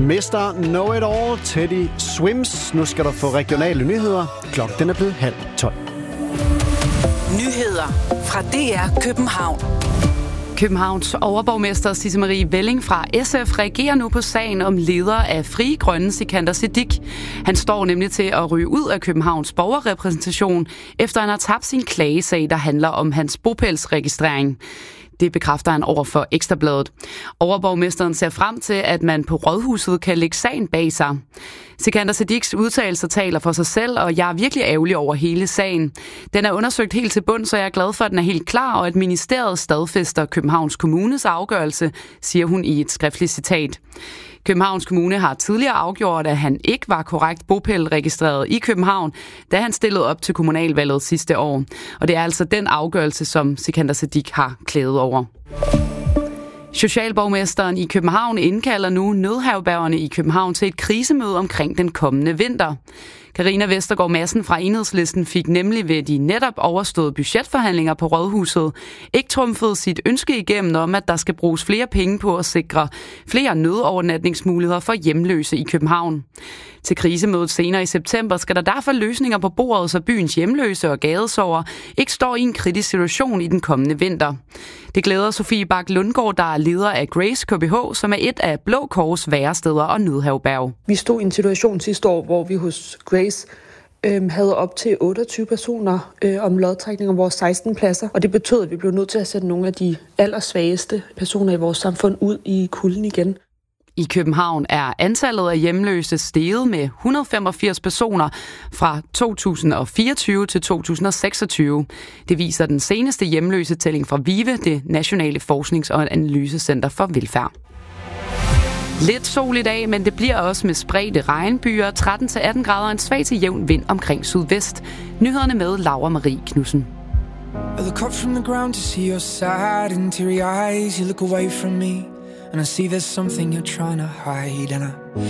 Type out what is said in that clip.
Mr. Know-it-all, Teddy Swims. Nu skal du få regionale nyheder. Klokken den er blevet 11:30. Nyheder fra DR København. Københavns overborgmester Sisse Marie Velling fra SF reagerer nu på sagen om leder af Frie Grønne, Sikander Siddique. Han står nemlig til at ryge ud af Københavns borgerrepræsentation, efter han har tabt sin klagesag, der handler om hans bopælsregistrering. Det bekræfter han over for Ekstra Bladet. Overborgmesteren ser frem til, at man på Rådhuset kan lægge sagen bag sig. Sikander Siddiques udtalelser taler for sig selv, og jeg er virkelig ærgerlig over hele sagen. Den er undersøgt helt til bund, så jeg er glad for, at den er helt klar, og at ministeriet stadfæster Københavns Kommunes afgørelse, siger hun i et skriftligt citat. Københavns Kommune har tidligere afgjort, at han ikke var korrekt bopælregistreret i København, da han stillede op til kommunalvalget sidste år. Og det er altså den afgørelse, som Sikander Siddique har klaget over. Socialborgmesteren i København indkalder nu nødherbergerne i København til et krisemøde omkring den kommende vinter. Carina Vestergaard Madsen fra Enhedslisten fik nemlig ved de netop overståede budgetforhandlinger på Rådhuset ikke trumfet sit ønske igennem om, at der skal bruges flere penge på at sikre flere nødovernatningsmuligheder for hjemløse i København. Til krisemødet senere i september skal der derfor løsninger på bordet, så byens hjemløse og gadesover ikke står i en kritisk situation i den kommende vinter. Det glæder Sofie Bak Lundgaard, der er leder af Grace KBH, som er et af Blå Kors væresteder og nødherberg. Vi stod i en situation sidste år, hvor vi hos Grace havde op til 28 personer om lodtrækning om vores 16 pladser. Og det betød, at vi blev nødt til at sætte nogle af de allersvageste personer i vores samfund ud i kulden igen. I København er antallet af hjemløse steget med 185 personer fra 2024 til 2026. Det viser den seneste hjemløsetælling fra VIVE, det Nationale Forsknings- og Analysecenter for Velfærd. Lidt sol i dag, men det bliver også med spredte regnbyer, 13-18 grader og en svag til jævn vind omkring sydvest. Nyhederne med Laura Marie Knudsen. I look up from the ground to see your sad and teary eyes. You look away from me and I see there's something you're trying to hide. And I